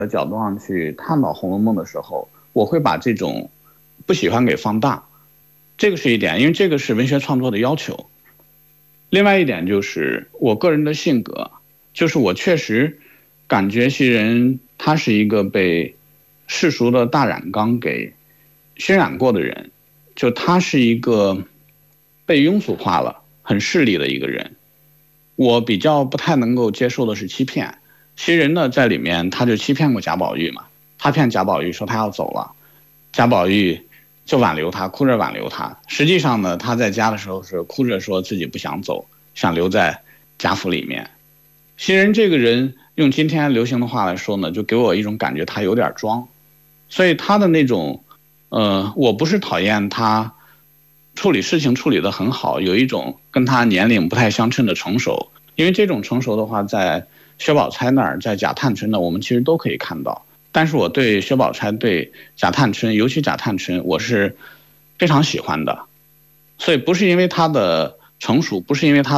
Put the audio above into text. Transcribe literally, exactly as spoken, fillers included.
的角度上去探讨《红楼梦》的时候，我会把这种不喜欢给放大，这个是一点，因为这个是文学创作的要求。另外一点就是我个人的性格，就是我确实感觉袭人他是一个被世俗的大染缸给熏染过的人，就他是一个被庸俗化了、很势利的一个人。我比较不太能够接受的是欺骗。袭人呢，在里面他就欺骗过贾宝玉嘛，他骗贾宝玉说他要走了，贾宝玉就挽留他，哭着挽留他。实际上呢，他在家的时候是哭着说自己不想走，想留在贾府里面。袭人这个人，用今天流行的话来说呢，就给我一种感觉，他有点装。所以他的那种，呃，我不是讨厌他处理事情处理得很好，有一种跟他年龄不太相称的成熟。因为这种成熟的话，在薛宝钗那儿，在贾探春呢，我们其实都可以看到。但是我对薛宝钗、对贾探春，尤其贾探春，我是非常喜欢的。所以不是因为她的成熟，不是因为她